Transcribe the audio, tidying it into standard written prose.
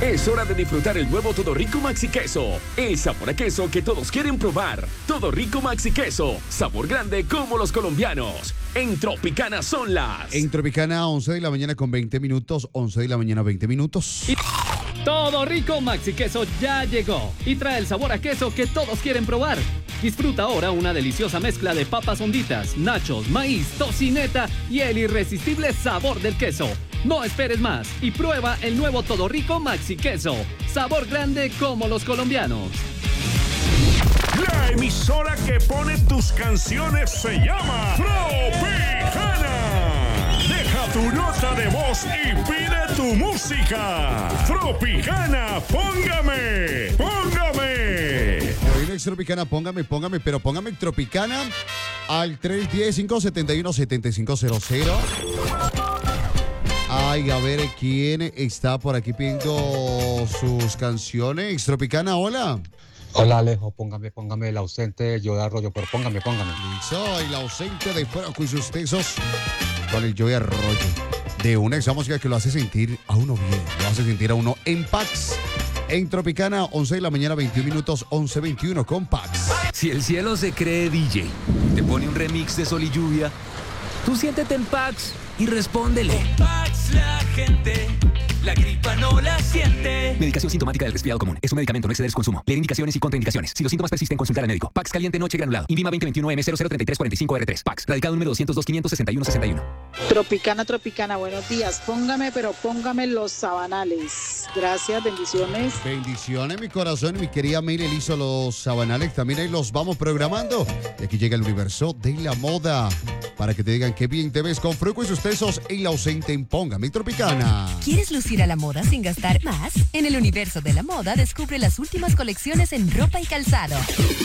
Es hora de disfrutar el nuevo Todo Rico Maxi Queso. El sabor a queso que todos quieren probar. Todo Rico Maxi Queso. Sabor grande como los colombianos. En Tropicana son las... En Tropicana, 11 de la mañana con 20 minutos. 11 de la mañana, 20 minutos. Todo Rico Maxi Queso ya llegó y trae el sabor a queso que todos quieren probar. Disfruta ahora una deliciosa mezcla de papas honditas, nachos, maíz, tocineta y el irresistible sabor del queso. No esperes más y prueba el nuevo Todo Rico Maxi Queso. Sabor grande como los colombianos. La emisora que pone tus canciones se llama Tropicana. Deja tu nota de voz y pide tu música. Tropicana, póngame. Tropicana, póngame, pero póngame Tropicana al 310-571-7500. Ay, a ver, ¿quién está por aquí pidiendo sus canciones? Tropicana, hola. Hola Alejo, póngame el ausente Joey Arroyo, pero póngame. Soy el ausente de fuera con sus tesos con el Joey Arroyo. De una esa música que lo hace sentir a uno bien, lo hace sentir a uno en Pax. En Tropicana, 11 de la mañana, 21 minutos, 11:21 con Pax. Si el cielo se cree DJ, te pone un remix de Sol y Lluvia, tú siéntete en Pax y respóndele. Con Pax la gente, la gripa no la siente. Medicación sintomática del resfriado común. Es un medicamento, no exceder su consumo. Leer indicaciones y contraindicaciones. Si los síntomas persisten, consultar al médico. Pax caliente noche granulado. Invima 2021M003345R3. Pax. Radicado número 202-561-61. Tropicana, buenos días. Póngame los sabanales. Gracias, bendiciones. Bendiciones, mi corazón. Mi querida Meire hizo los sabanales. También ahí los vamos programando. Y aquí llega el universo de la moda. Para que te digan qué bien te ves con Fruco y sus tesos en la ausente en Póngame Tropicana. ¿Quieres lucir a la moda sin gastar más? En el universo de la moda descubre las últimas colecciones en ropa y calzado.